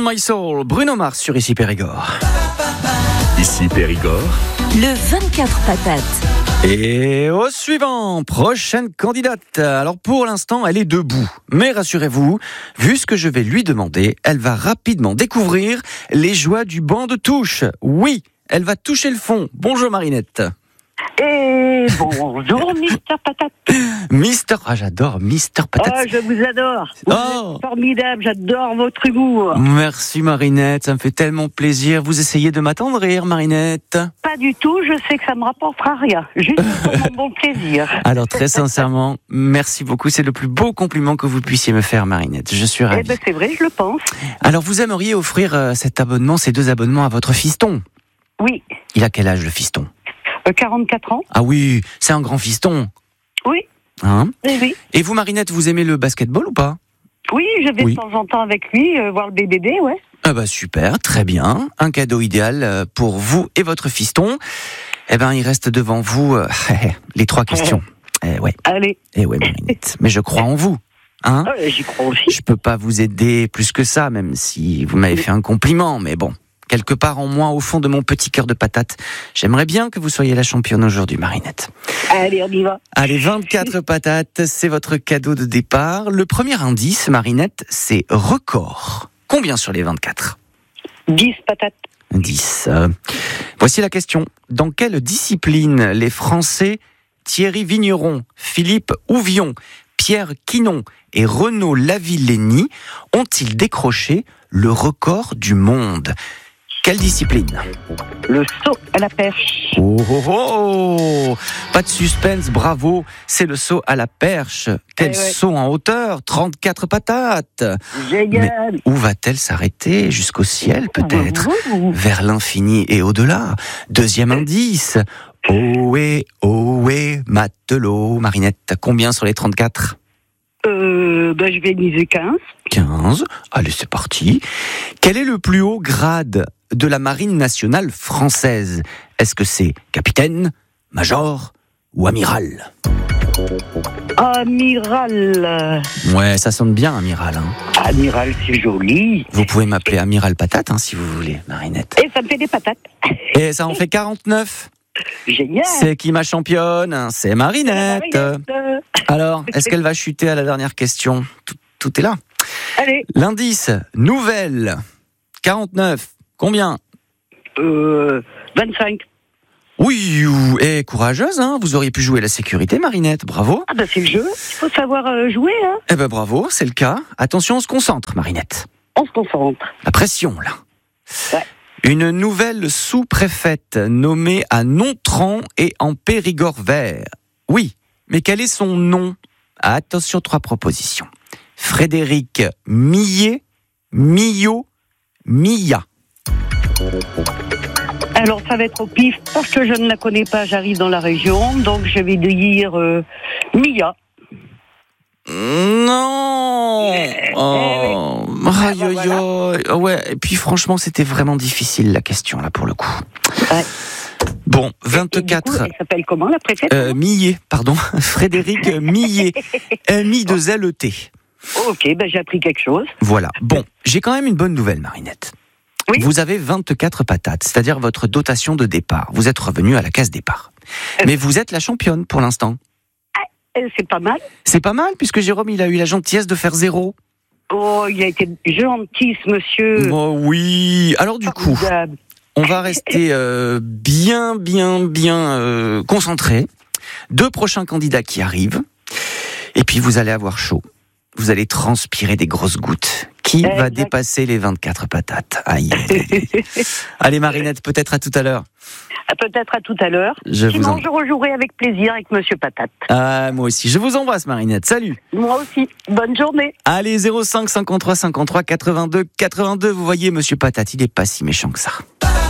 My Soul, Bruno Mars sur Ici Périgord. Ici Périgord, le 24 patates. Et au suivant, prochaine candidate. Alors pour l'instant, elle est debout. Mais rassurez-vous, vu ce que je vais lui demander, elle va rapidement découvrir les joies du banc de touche. Oui, elle va toucher le fond. Bonjour Marinette. Et bonjour, Mister Patate. J'adore Mister Patate. Oh, je vous adore. Vous êtes formidable, j'adore votre humour. Merci Marinette, ça me fait tellement plaisir. Vous essayez de m'attendrir, Marinette? Pas du tout, je sais que ça me rapportera rien. Juste pour mon bon plaisir. Alors très sincèrement, merci beaucoup. C'est le plus beau compliment que vous puissiez me faire, Marinette. Je suis ravi. Eh ben c'est vrai, je le pense. Alors vous aimeriez offrir ces 2 abonnements à votre fiston? Oui. Il a quel âge le fiston? 44 ans. Ah oui, c'est un grand fiston. Oui. Hein? Oui. Et vous, Marinette, vous aimez le basketball ou pas? Oui, je vais de temps en temps avec lui voir le BBB, ouais. Ah bah super, très bien. Un cadeau idéal pour vous et votre fiston. Eh ben, il reste devant vous les 3 questions. Ouais. Allez. Ouais, Marinette. Mais je crois en vous. Hein? J'y crois aussi. Je peux pas vous aider plus que ça, même si vous m'avez fait un compliment, mais bon. Quelque part en moi, au fond de mon petit cœur de patate, j'aimerais bien que vous soyez la championne aujourd'hui, Marinette. Allez, on y va. Allez, 24 patates, c'est votre cadeau de départ. Le premier indice, Marinette, c'est record. Combien sur les 24? 10 patates. 10. Voici la question. Dans quelle discipline les Français Thierry Vigneron, Philippe Ouvion, Pierre Quinon et Renaud Lavillenie ont-ils décroché le record du monde? Quelle discipline? Le saut à la perche. Oh, pas de suspense, bravo. C'est le saut à la perche. Quel saut en hauteur, 34 patates. Génial. Mais où va-t-elle s'arrêter? Jusqu'au ciel, peut-être? Vers l'infini et au-delà. Deuxième indice. Ohé, matelot. Marinette, combien sur les 34? Je vais miser 15. 15. Allez, c'est parti. Quel est le plus haut grade de la marine nationale française? Est-ce que c'est capitaine, major ou amiral? Amiral. Ouais, ça sonne bien, amiral. Hein. Amiral, c'est joli. Vous pouvez m'appeler amiral patate, si vous voulez, Marinette. Et ça me fait des patates. Et ça en fait 49. Génial. C'est qui ma championne? C'est Marinette. Alors, est-ce qu'elle va chuter à la dernière question? Tout est là. Allez. L'indice, nouvelle. 49. Combien? 25. Oui, et courageuse, hein. Vous auriez pu jouer la sécurité, Marinette. Bravo. Ah c'est le jeu. Il faut savoir jouer, hein. Eh ben bravo, c'est le cas. Attention, on se concentre, Marinette. On se concentre. La pression, là. Ouais. Une nouvelle sous-préfète nommée à Nontran et en Périgord vert. Oui, mais quel est son nom? Attention, 3 propositions. Frédéric Millet, Millot, Milla. Alors ça va être au pif parce que je ne la connais pas, j'arrive dans la région, donc je vais dire Milla. Non. Ouais, et puis franchement, c'était vraiment difficile la question là pour le coup. Ouais. Bon, Et 24. du coup, elle s'appelle comment la préfète? Millet, pardon. Frédéric Millet. M-I-2-L-E-T. Ok, j'ai appris quelque chose. Voilà. Bon, j'ai quand même une bonne nouvelle, Marinette. Oui. Vous avez 24 patates, c'est-à-dire votre dotation de départ. Vous êtes revenu à la case départ. Mais vous êtes la championne pour l'instant. C'est pas mal. C'est pas mal, puisque Jérôme, il a eu la gentillesse de faire 0. Oh, il a été gentil, ce monsieur. Oh oui. Alors du coup, on va rester bien concentrés. 2 prochains candidats qui arrivent. Et puis vous allez avoir chaud. Vous allez transpirer des grosses gouttes. Qui va dépasser les 24 patates? Aïe. Allez Marinette, peut-être à tout à l'heure. Peut-être à tout à l'heure. Sinon, je rejouerai avec plaisir avec Monsieur Patate. Ah, moi aussi. Je vous embrasse, Marinette. Salut. Moi aussi. Bonne journée. Allez, 05 53 53 82 82. Vous voyez, Monsieur Patate, il est pas si méchant que ça.